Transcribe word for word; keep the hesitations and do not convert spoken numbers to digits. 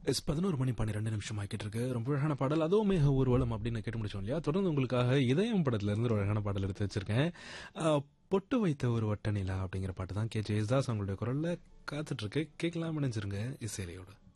S பதினொரு மணி பன்னிரெண்டு நிமிஷம் ஆக்கிட்டு இருக்கு. ரொம்ப அழகான பாடல், அதுவுமே ஊர்வலம் அப்படின்னு கேட்டு முடிச்சோம் இல்லையா. தொடர்ந்து உங்களுக்காக இதயம் படத்துல இருந்து ஒரு அழகான பாடல் எடுத்து வச்சிருக்கேன். அஹ், பொட்டு வைத்த ஒரு வட்ட நிலா அப்படிங்கிற பாட்டு தான் கே ஜே யேசுதாஸ் அவங்களுடைய குரல்ல காத்துட்டு இருக்கு. கேட்கலாம், நினைச்சிருங்க இசையோட.